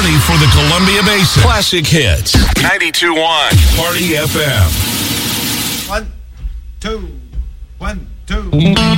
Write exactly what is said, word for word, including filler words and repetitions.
only for the Columbia Basin. Classic hits. ninety-two point one Party F M. One, two, one, two.